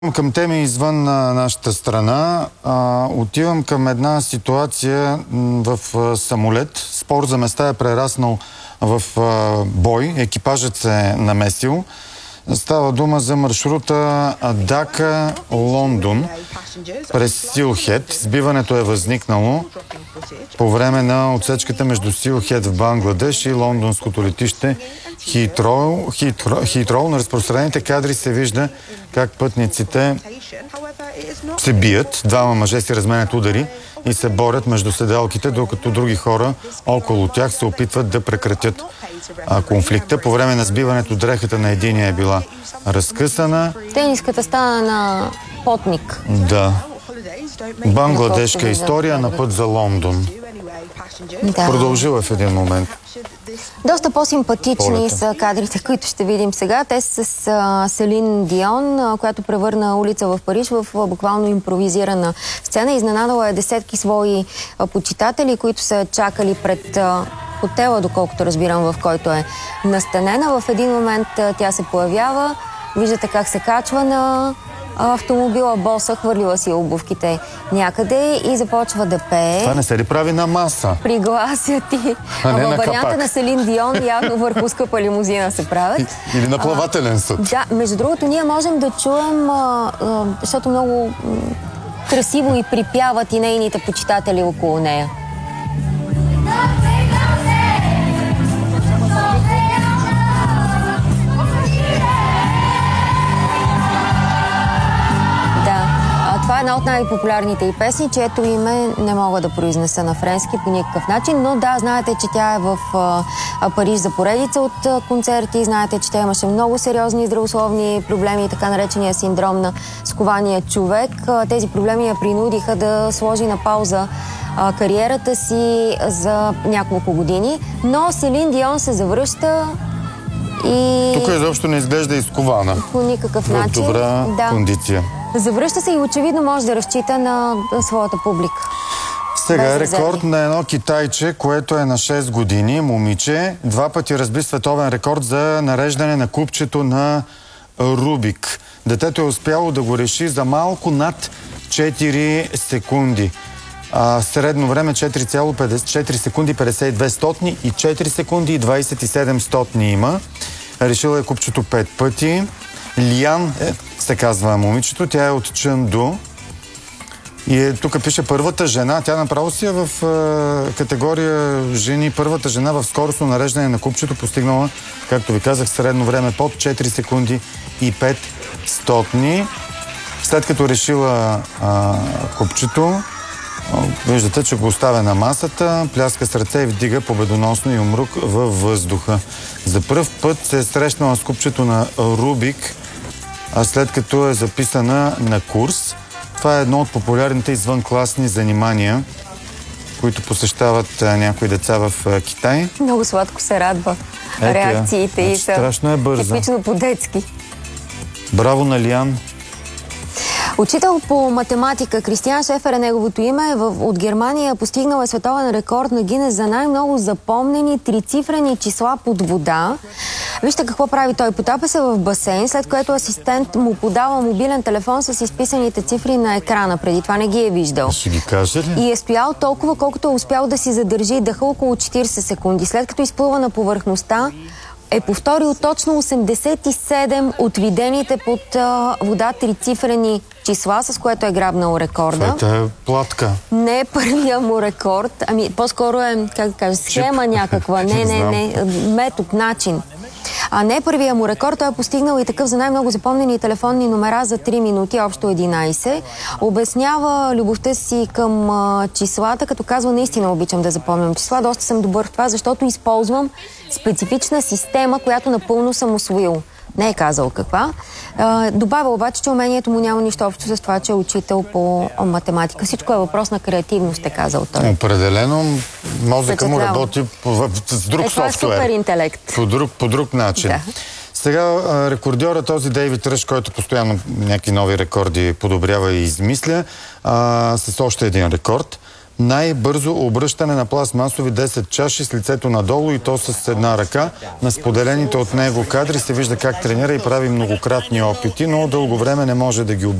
Към теми извън нашата страна. Отивам към една ситуация в самолет. Спор за места е прераснал в бой. Екипажът се е намесил. Става дума за маршрута Дака-Лондон през Силхет. Сбиването е възникнало по време на отсечката между Силхет в Бангладеш и лондонското летище Хитроу. На разпространените кадри се вижда как пътниците се бият. Двама мъже си разменят удари и се борят между седалките, докато други хора около тях се опитват да прекратят конфликта. По време на сбиването дрехата на единия е била разкъсана. Тениската стана на потник. Да. Бангладешка история на път за Лондон. Да. Продължила в един момент. Доста по-симпатични са кадрите, които ще видим сега. Те са с Селин Дион, която превърна улица в Париж в буквално импровизирана сцена. Изненадала е десетки свои почитатели, които са чакали пред хотела, доколкото разбирам, в който е настанена. В един момент тя се появява. Виждате как се качва на автомобила, боса, хвърлила си обувките някъде и започва да пее. Това не се ли прави на маса? Приглася ти. Във варианта на Селин Дион явно върху скъпа лимузина се правят. Или на плавателен съд. Да, между другото, ние можем да чуем, защото много красиво и припяват и нейните почитатели около нея. Това е една от най-популярните й песни, чието име не мога да произнеса на френски по никакъв начин, но да, знаете, че тя е в Париж за поредица от концерти, знаете, че тя имаше много сериозни здравословни проблеми, така наречения синдром на скования човек. Тези проблеми я принудиха да сложи на пауза кариерата си за няколко години, но Селин Дион се завръща и... Тук изобщо не изглежда изкована. По никакъв начин. В добра кондиция. Завръща се и очевидно може да разчита на своята публика. Сега е рекорд на едно китайче, което е на 6 години, момиче. 2 пъти разби световен рекорд за нареждане на купчето на Рубик. Детето е успяло да го реши за малко над 4 секунди. Средно време 4 секунди 52 стотни и 4 секунди и 27 стотни има. Решила е купчето 5 пъти. Лиан се казва момичето. Тя е от Чънду. И тук пише първата жена. Тя направо си е в категория жени. Първата жена в скоростно нареждане на купчето постигнала, както ви казах, средно време под 4 секунди и 5 стотни. След като решила купчето, виждате, че го оставя на масата, пляска с ръце и вдига победоносно и умрук във въздуха. За пръв път се е срещнала с купчето на Рубик, след като е записана на курс. Това е едно от популярните извънкласни занимания, които посещават някои деца в Китай. Много сладко се радва. Реакциите и са страшно е бърза. Типично по-детски. Браво на Лиан. Учител по математика Кристиан Шефер е неговото име. От Германия постигнал е световен рекорд на Гинес за най-много запомнени трицифрени числа под вода. Вижте какво прави той. Потапя се в басейн, след което асистент му подава мобилен телефон с изписаните цифри на екрана. Преди това не ги е виждал. Ще ги каже ли? И е стоял толкова, колкото е успял да си задържи дъха около 40 секунди. След като изплува на повърхността, е повторил точно 87 от видените под вода трицифрени числа, с което е грабнал рекорда. Това е платка. Не е първия му рекорд, по-скоро е, как да кажа, схема някаква. Не, метод, начин. Не е първия му рекорд, той е постигнал и такъв за най-много запомнени телефонни номера за 3 минути, общо 11. Обяснява любовта си към числата, като казва, наистина обичам да запомням числа. Доста съм добър в това, защото използвам специфична система, която напълно съм усвоил. Не е казал каква. Добавя обаче, че умението му няма нищо общо с това, че е учител по математика. Всичко е въпрос на креативност, е казал той. Определено мозъка му работи с друг софтуер. Това е супер интелект. По друг начин. Да. Сега рекордьора този Дейвид Ръш, който постоянно някакви нови рекорди подобрява и измисля, с още един рекорд. най-бързо обръщане на пластмасови 10 чаши с лицето надолу и то с една ръка. На споделените от него кадри се вижда как тренира и прави многократни опити, но дълго време не може да ги